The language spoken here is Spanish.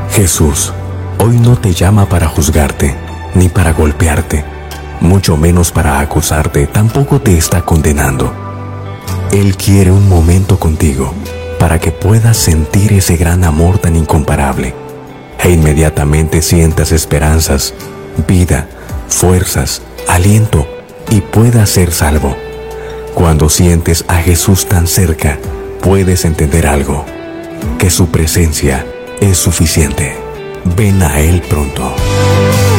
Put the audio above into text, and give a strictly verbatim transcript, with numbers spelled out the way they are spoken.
Jesús hoy no te llama para juzgarte, ni para golpearte, mucho menos para acusarte, tampoco te está condenando. Él quiere un momento contigo para que puedas sentir ese gran amor tan incomparable e inmediatamente sientas esperanzas, vida, fuerzas, aliento y puedas ser salvo. Cuando sientes a Jesús tan cerca, puedes entender algo, que su presencia es suficiente. Ven a Él pronto.